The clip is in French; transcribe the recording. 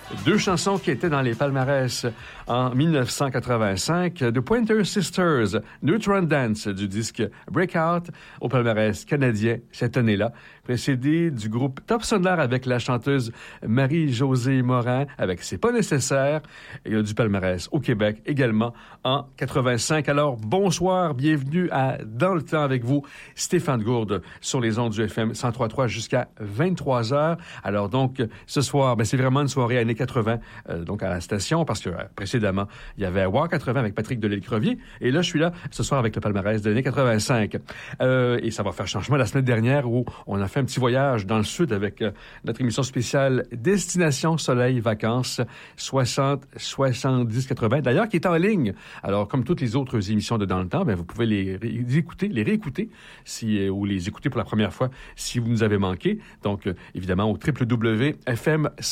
Deux chansons qui étaient dans les palmarès en 1985. The Pointer Sisters, Neutron Dance du disque Breakout au palmarès canadien cette année-là, précédé du groupe Top Sonore avec la chanteuse Marie-Josée Morin avec C'est pas nécessaire. Il y a du palmarès au Québec également en 85. Alors bonsoir, bienvenue à Dans le temps avec vous, Stéphane Gourde sur les ondes du FM 103.3 jusqu'à 23h. Alors donc ce soir, c'est vraiment une soirée années 80 donc à la station parce que précédemment, il y avait War 80 avec Patrick Delisle-Crevier et là je suis là ce soir avec le palmarès de l'année 85. Et ça va faire changement la semaine dernière où on a fait un petit voyage dans le sud avec notre émission spéciale Destination Soleil Vacances 60, 70, 80 d'ailleurs qui est en ligne. Alors comme toutes les autres émissions de Dans le temps, vous pouvez les réécouter ou les écouter pour la première fois si vous nous avez manqué. Donc évidemment au www.fm